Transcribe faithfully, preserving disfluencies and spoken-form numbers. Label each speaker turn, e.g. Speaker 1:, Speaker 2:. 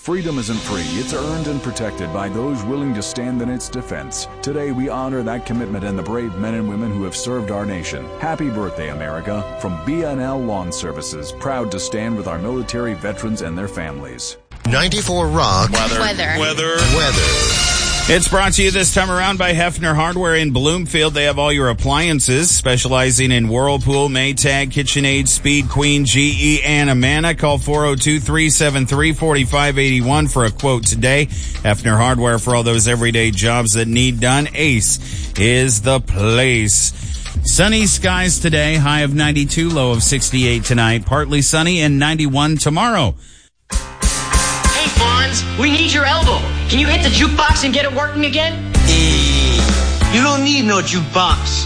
Speaker 1: Freedom isn't free. It's earned and protected by those willing to stand in its defense. Today, we honor that commitment and the brave men and women who have served our nation. Happy birthday, America. From B N L Lawn Services, proud to stand with our military veterans and their families.
Speaker 2: ninety-four Rock.
Speaker 3: Weather.
Speaker 4: Weather.
Speaker 3: Weather.
Speaker 2: Weather.
Speaker 3: It's brought to you this time around by Hefner Hardware in Bloomfield. They have all your appliances, specializing in Whirlpool, Maytag, KitchenAid, Speed Queen, G E, and Amana. Call four oh two, three seven three, four five eight one for a quote today. Hefner Hardware for all those everyday jobs that need done. Ace is the place. Sunny skies today, high of ninety-two, low of sixty-eight tonight. Partly sunny and ninety-one tomorrow.
Speaker 5: Hey, Fonz, we need your elbow. Can you hit the jukebox and get it working again?
Speaker 6: Hey, you don't need no jukebox.